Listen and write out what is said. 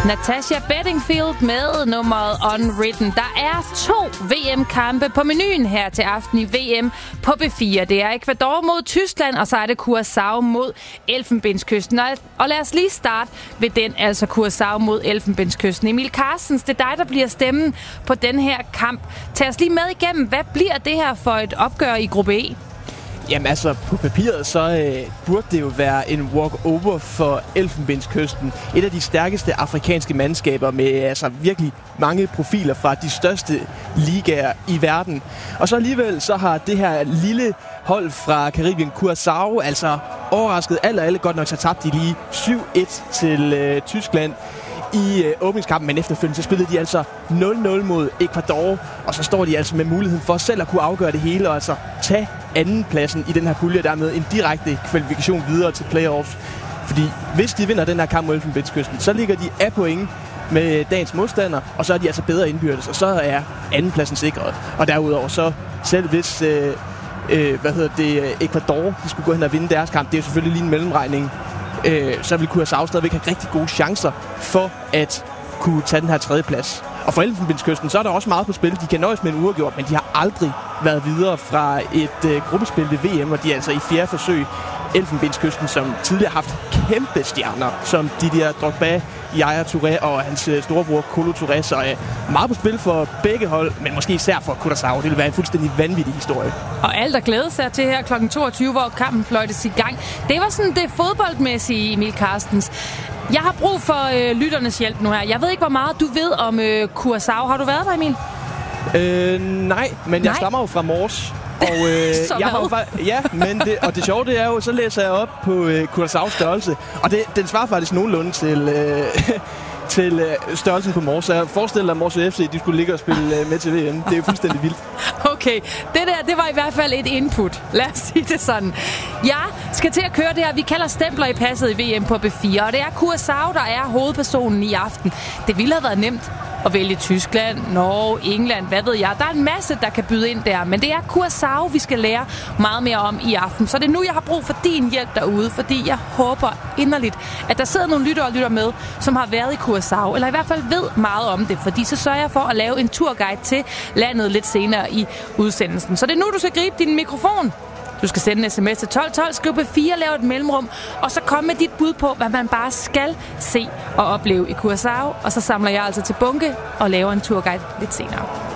Natasha Bedingfield med nummeret Unwritten. Der er 2 VM-kampe på menuen her til aften i VM på B4. Det er Ecuador mod Tyskland, og så er det Curaçao mod Elfenbenskysten. Og lad os lige starte ved den, altså Curaçao mod Elfenbenskysten. Emil Carstens, det er dig, der bliver stemmen på den her kamp. Tag os lige med igennem. Hvad bliver det her for et opgør i gruppe E? Jamen altså, på papiret så burde det jo være en walk-over for Elfenbenskysten. Et af de stærkeste afrikanske mandskaber med altså virkelig mange profiler fra de største ligaer i verden. Og så alligevel så har det her lille hold fra Karibien, Curaçao, altså overrasket alle godt nok, så tabte de lige 7-1 til Tyskland i åbningskampen, men efterfølgende så spillede de altså 0-0 mod Ecuador, og så står de altså med muligheden for selv at kunne afgøre det hele, og altså tage andenpladsen i den her pulje, dermed en direkte kvalifikation videre til playoffs. Fordi hvis de vinder den her kamp mod Elfenbenskysten, så ligger de af point med dagens modstander, og så er de altså bedre indbyrdes, og så er andenpladsen sikret. Og derudover så, selv hvis Ecuador de skulle gå hen og vinde deres kamp, det er jo selvfølgelig lige en mellemregning, så vil Curaçao stadigvæk have rigtig gode chancer for at kunne tage den her tredjeplads. Og for Elfenbenskysten, så er der også meget på spil. De kan nøjes med en uafgjort, men de har aldrig været videre fra et gruppespil ved VM, og de er altså i 4. forsøg. Elfenbenskysten, som tidligere har haft kæmpe stjerner, som Didier Drogba, Yaya Touré og hans storebror Kolo Touré, så meget på spil for begge hold, men måske især for Curaçao. Det vil være en fuldstændig vanvittig historie. Og alt at glæde sig til her kl. 22, hvor kampen fløjtes i gang. Det var sådan det fodboldmæssige, Emil Carstens. Jeg har brug for lytternes hjælp nu her. Jeg ved ikke, hvor meget du ved om Curaçao. Har du været der, Emil? Nej, men jeg stammer jo fra Mors. Og jeg har men det sjove det er jo, så læser jeg op på Curaçaos størrelse, og den svarer faktisk nogenlunde til størrelsen på Mors. Så jeg forestiller mig, at Mors FC de skulle ligge og spille med til VM. Det er jo fuldstændig vildt. Okay, det var i hvert fald et input. Lad os sige det sådan. Jeg skal til at køre det her, vi kalder stempler i passet i VM på B4, og det er Curaçao, der er hovedpersonen i aften. Det ville have været nemt at vælge Tyskland, Norge, England, hvad ved jeg. Der er en masse, der kan byde ind der, men det er Curaçao, vi skal lære meget mere om i aften. Så det er nu, jeg har brug for din hjælp derude, fordi jeg håber inderligt, at der sidder nogle lyttere og lytter med, som har været i Curaçao, eller i hvert fald ved meget om det, fordi så sørger jeg for at lave en turguide til landet lidt senere i udsendelsen. Så det er nu, du skal gribe din mikrofon. Du skal sende en sms til 1212, skriv på 4, lave et mellemrum, og så kom med dit bud på, hvad man bare skal se og opleve i Curaçao. Og så samler jeg altså til bunke og laver en turguide lidt senere.